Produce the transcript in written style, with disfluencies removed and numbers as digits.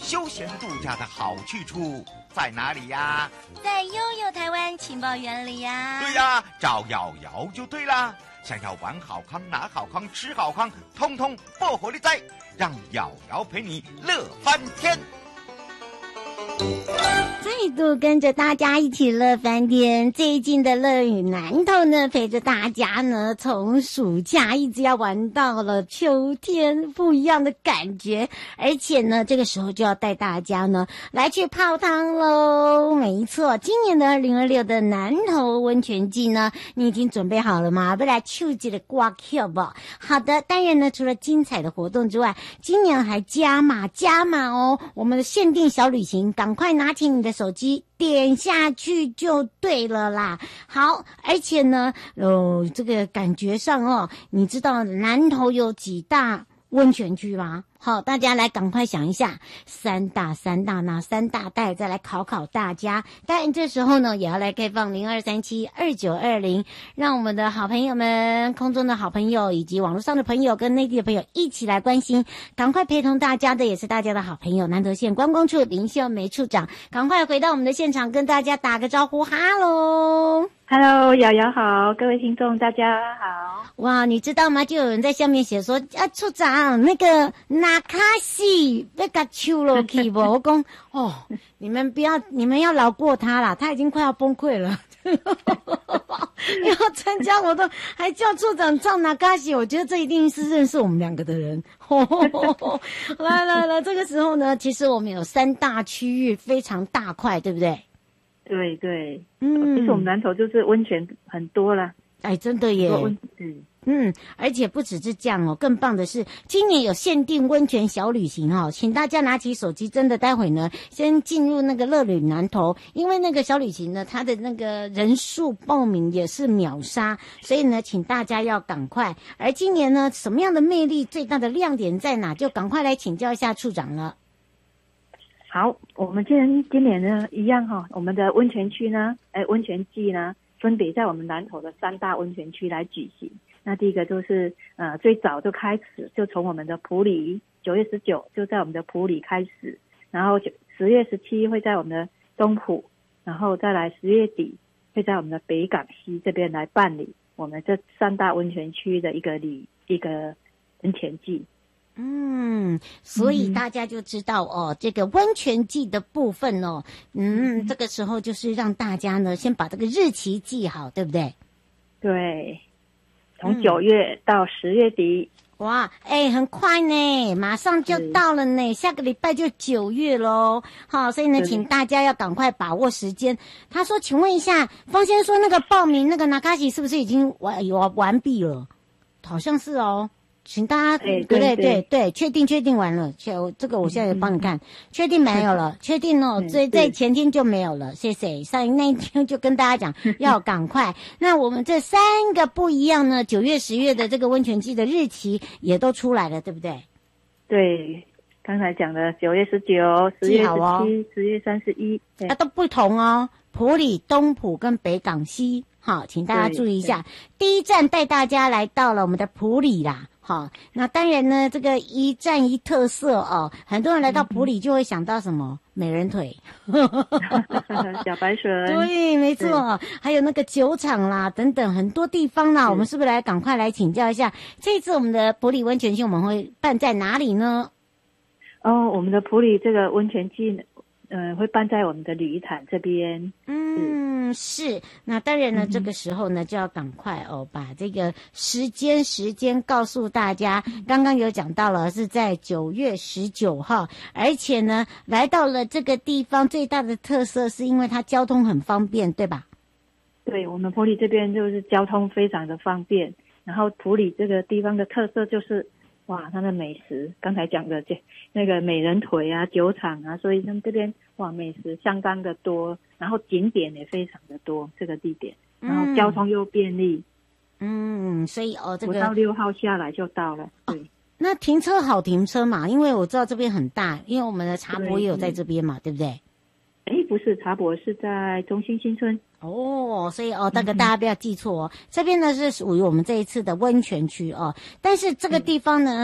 休闲度假的好去处在哪里呀？ 在悠悠台湾情报园里呀。 对呀，找瑶瑶就对啦。想要玩好康、拿好康、吃好康，通通报火力在，让瑶瑶陪你乐翻天。 再度跟着大家一起乐翻天。最近的乐与南投呢，陪着大家呢，从暑假一直要玩到了秋天，不一样的感觉。而且呢，这个时候就要带大家呢来去泡汤喽。没错，今年的2026的南投温泉季呢，你已经准备好了吗？不来秋季的挂票吧。好的，当然呢，除了精彩的活动之外，今年还加码哦，我们的限定小旅行，赶快拿起你的手机点下去就对了啦。好，而且呢，这个感觉上哦，你知道南投有几大温泉区吗？好，大家来赶快想一下，三大哪三大带，再来考大家。当然这时候呢，也要来开放02372920，让我们的好朋友们，空中的好朋友以及网络上的朋友跟内地的朋友一起来关心。赶快陪同大家的也是大家的好朋友，南投县观光处林秀梅处长，赶快回到我们的现场跟大家打个招呼。哈喽 ，Hello， 瑶瑶好，各位听众大家好。 哇，你知道吗？就有人在下面写说处长那个那卡西要给抽落去不？我讲哦，你们要饶过他啦，他已经快要崩溃了。要参加活动还叫处长唱那卡西，我觉得这一定是认识我们两个的人。来，这个时候呢，其实我们有3大区域，非常大块，对不对？ 对，其实我们南投就是温泉很多啦。 哎，真的耶。而且不只是这样哦，更棒的是今年有限定温泉小旅行哦，请大家拿起手机，真的待会呢先进入那个乐旅南投，因为那个小旅行呢，它的那个人数报名也是秒杀，所以呢，请大家要赶快。而今年呢，什么样的魅力最大的亮点在哪？就赶快来请教一下处长了。 好，我们今年呢一样哈，我们的温泉区呢，温泉季呢，分别在我们南投的3大温泉区来举行。那第一个就是最早就开始，就从我们的埔里，9月19就在我们的埔里开始，然后10月17会在我们的东埔，然后再来10月底会在我们的北港西这边来办理我们这3大温泉区的一个温泉季。 所以大家就知道哦，这个温泉季的部分哦，这个时候就是让大家呢先把这个日期记好，对不对？ 对，从9月到10月底。 哇，很快呢，马上就到了呢，下个礼拜就9月咯。好，所以呢，请大家要赶快把握时间。他说，请问一下，方先说那个报名那个纳卡西是不是已经完毕了？好像是哦。请大家对，确定完了，这个我现在帮你看，确定没有了，确定哦，在前天就没有了，谢谢。上那一天就跟大家讲要赶快。那我们这3个不一样呢，9月、10月的这个温泉季的日期也都出来了，对不对？ 对，刚才讲的9月19、10月17、10月31， 都不同哦，埔里、东埔跟北港西。好，请大家注意一下，第一站带大家来到了我们的埔里啦。好，那当然呢，这个一站一特色哦，很多人来到埔里就会想到什么美人腿、 小白笋， 对，没错，还有那个酒厂啦，等等很多地方啦，我们是不是赶快来请教一下，这一次我们的埔里温泉季我们会办在哪里呢？ 我们的埔里这个温泉季会办在我们的鲤鱼潭这边。 是。那当然呢，这个时候呢就要赶快把这个时间告诉大家。刚刚有讲到了是在9月19号，而且呢来到了这个地方，最大的特色是因为它交通很方便，对吧？ 对，我们埔里这边就是交通非常的方便，然后埔里这个地方的特色就是哇，它的美食，刚才讲的那个美人腿啊、酒厂啊，所以他们这边哇美食相当的多，然后景点也非常的多，这个地点，然后交通又便利。 所以这个 5到6号下来就到了。对， 那停车好停车嘛？因为我知道这边很大，因为我们的茶博也有在这边嘛，对不对？ 不是，茶博是在中心新村。 所以大家不要记错哦，这边呢是属于我们这一次的温泉区哦，但是这个地方呢